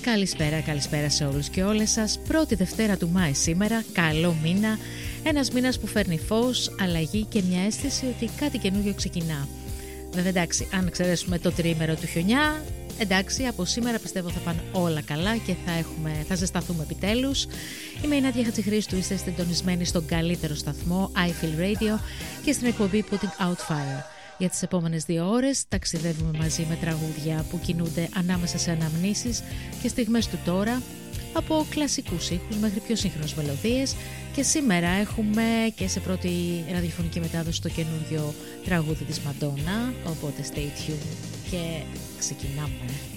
Καλησπέρα σε όλους και όλες σας. Πρώτη Δευτέρα του Μάη σήμερα, καλό μήνα. Ένας μήνας που φέρνει φως, αλλαγή και μια αίσθηση ότι κάτι καινούργιο ξεκινά. Βέβαια εντάξει, αν εξαιρέσουμε το τριήμερο του χιονιά, εντάξει, από σήμερα πιστεύω θα πάνε όλα καλά και θα ζεσταθούμε επιτέλους. Είμαι η Νάντια Χατζηχρήστου, είστε συντονισμένοι στον καλύτερο σταθμό iFeel Radio και στην εκπομπή Putting Out Fire. Για τις επόμενες 2 ώρες ταξιδεύουμε μαζί με τραγούδια που κινούνται ανάμεσα σε αναμνήσεις και στιγμές του τώρα, από κλασικούς ήχους μέχρι πιο σύγχρονες μελωδίες, και σήμερα έχουμε και σε πρώτη ραδιοφωνική μετάδοση το καινούργιο τραγούδι της Μαντόνα, οπότε stay tuned και ξεκινάμε.